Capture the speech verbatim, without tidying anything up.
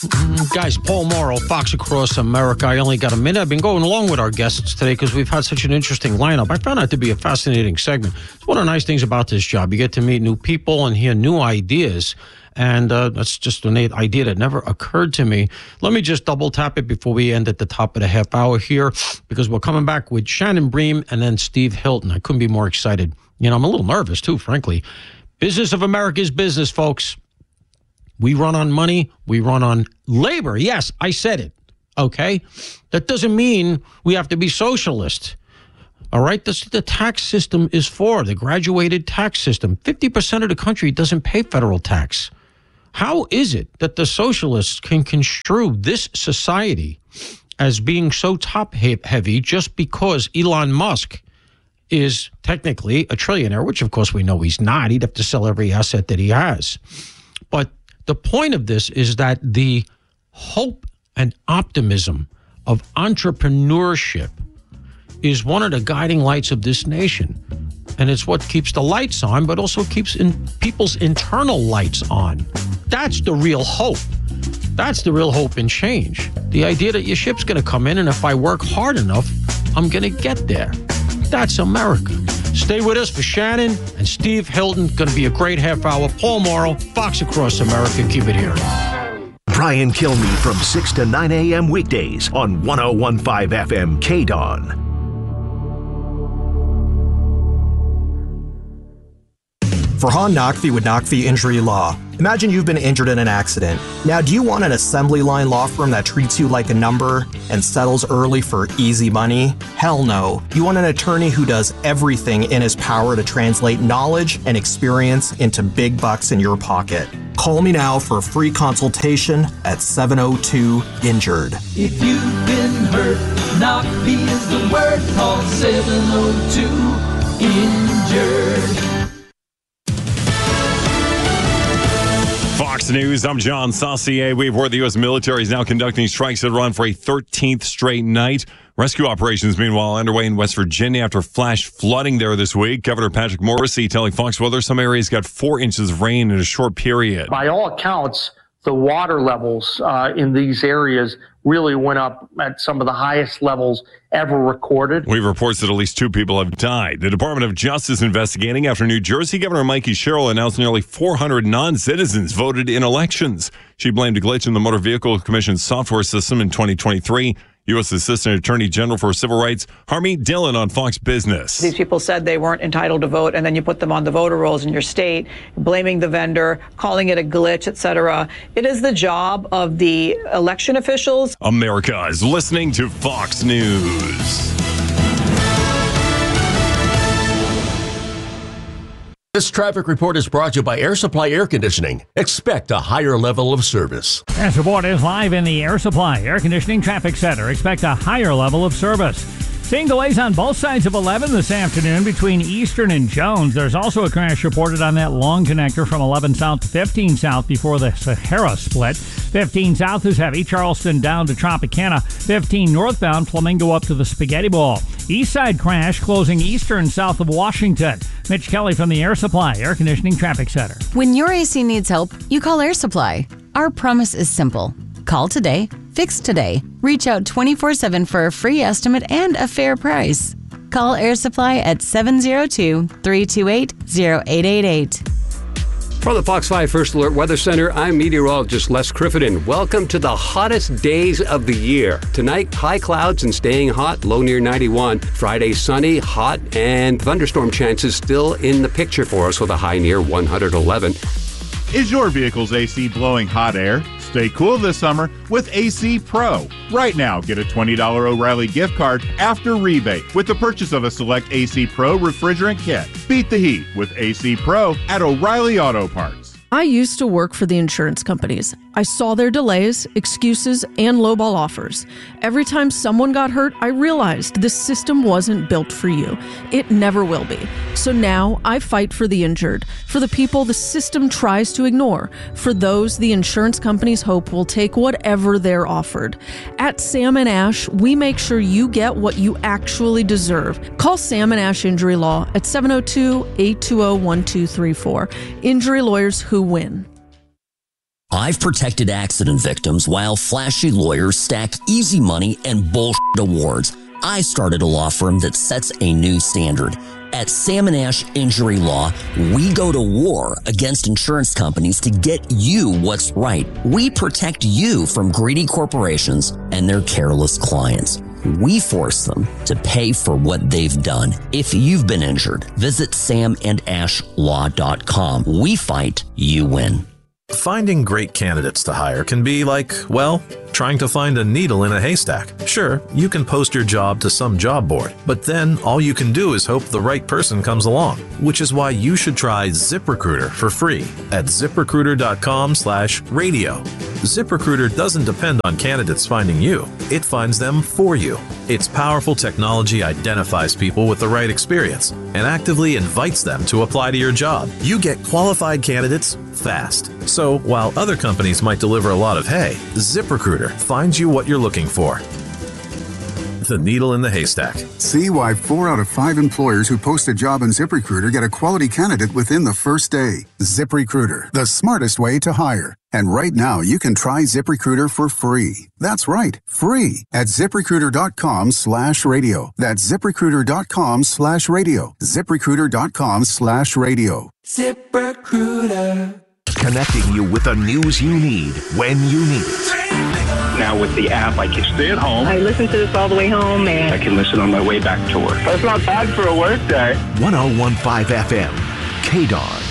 Guys, Paul Morrow, Fox Across America. I only got a minute. I've been going along with our guests today because we've had such an interesting lineup. I found that to be a fascinating segment. It's one of the nice things about this job. You get to meet new people and hear new ideas. And uh, that's just an idea that never occurred to me. Let me just double tap it before we end at the top of the half hour here, because we're coming back with Shannon Bream and then Steve Hilton. I couldn't be more excited. You know, I'm a little nervous too, frankly. Business of America is business, folks. We run on money. We run on labor. Yes, I said it. Okay? That doesn't mean we have to be socialist. All right? That's what the tax system is for, the graduated tax system. fifty percent of the country doesn't pay federal tax. How is it that the socialists can construe this society as being so top-heavy just because Elon Musk is technically a trillionaire, which, of course, we know he's not. He'd have to sell every asset that he has. But the point of this is that the hope and optimism of entrepreneurship is one of the guiding lights of this nation. And it's what keeps the lights on, but also keeps in people's internal lights on. That's the real hope. That's the real hope and change. The idea that your ship's going to come in, and if I work hard enough, I'm going to get there. That's America. Stay with us for Shannon and Steve Hilton. Going to be a great half hour. Paul Morrow, Fox Across America. Keep it here. Brian Kilmeade from six to nine a.m. weekdays on one oh one point five F M K D O N. Farhan Naqvi with Naqvi Injury Law. Imagine you've been injured in an accident. Now, do you want an assembly line law firm that treats you like a number and settles early for easy money? Hell no. You want an attorney who does everything in his power to translate knowledge and experience into big bucks in your pocket. Call me now for a free consultation at seven oh two injured. If you've been hurt, Naqvi is the word. Call seven oh two injured. Fox News, I'm John Saucier. We report the U S military is now conducting strikes that run for a thirteenth straight night. Rescue operations, meanwhile, underway in West Virginia after flash flooding there this week. Governor Patrick Morrisey telling Fox Weather some areas got four inches of rain in a short period. By all accounts, the water levels uh, in these areas really went up at some of the highest levels ever recorded. We have reports that at least two people have died. The Department of Justice investigating after New Jersey Governor Mikey Sherrill announced nearly four hundred non-citizens voted in elections. She blamed a glitch in the Motor Vehicle Commission's software system in twenty twenty-three. U S Assistant Attorney General for Civil Rights, Harmeet Dillon on Fox Business. These people said they weren't entitled to vote, and then you put them on the voter rolls in your state, blaming the vendor, calling it a glitch, et cetera. It is the job of the election officials. America is listening to Fox News. This traffic report is brought to you by Air Supply Air Conditioning. Expect a higher level of service. This report is live in the Air Supply Air Conditioning Traffic Center. Expect a higher level of service. Seeing delays on both sides of eleven this afternoon between Eastern and Jones. There's also a crash reported on that long connector from eleven South to fifteen South before the Sahara split. fifteen South is heavy, Charleston down to Tropicana. fifteen northbound, Flamingo up to the Spaghetti Bowl. East side crash closing Eastern south of Washington. Mitch Kelly from the Air Supply Air Conditioning Traffic Center. When your A C needs help, you call Air Supply. Our promise is simple. Call today, fix today. Reach out twenty-four seven for a free estimate and a fair price. Call Air Supply at seven oh two, three two eight, oh eight eight eight. From the Fox five First Alert Weather Center, I'm meteorologist Les Crittenden. Welcome to the hottest days of the year. Tonight, high clouds and staying hot, low near ninety-one. Friday, sunny, hot, and thunderstorm chances still in the picture for us with a high near one hundred eleven. Is your vehicle's A C blowing hot air? Stay cool this summer with A C Pro. Right now, get a twenty dollars O'Reilly gift card after rebate with the purchase of a select A C Pro refrigerant kit. Beat the heat with A C Pro at O'Reilly Auto Parts. I used to work for the insurance companies. I saw their delays, excuses, and lowball offers. Every time someone got hurt, I realized this system wasn't built for you. It never will be. So now I fight for the injured, for the people the system tries to ignore, for those the insurance companies hope will take whatever they're offered. At Sam and Ash, we make sure you get what you actually deserve. Call Sam and Ash Injury Law at seven oh two, eight two oh, one two three four. Injury lawyers who win. I've protected accident victims while flashy lawyers stack easy money and bullshit awards. I started a law firm that sets a new standard. At Sam and Ash Injury Law, we go to war against insurance companies to get you what's right. We protect you from greedy corporations and their careless clients. We force them to pay for what they've done. If you've been injured, visit sam and ash law dot com. We fight, you win. Finding great candidates to hire can be like, well, trying to find a needle in a haystack. Sure, you can post your job to some job board, but then all you can do is hope the right person comes along, which is why you should try ZipRecruiter for free at ZipRecruiter.com slash radio. ZipRecruiter doesn't depend on candidates finding you. It finds them for you. Its powerful technology identifies people with the right experience and actively invites them to apply to your job. You get qualified candidates fast. So while other companies might deliver a lot of hay, ZipRecruiter finds you what you're looking for. The needle in the haystack. See why four out of five employers who post a job on ZipRecruiter get a quality candidate within the first day. ZipRecruiter, the smartest way to hire. And right now, you can try ZipRecruiter for free. That's right, free at ZipRecruiter.com slash radio. That's ZipRecruiter.com slash radio. ZipRecruiter.com slash radio. ZipRecruiter. Connecting you with the news you need when you need it. Now with the app, I can stay at home. I listen to this all the way home, and I can listen on my way back to work. That's not bad for a work day. one oh one point five F M, K D O N.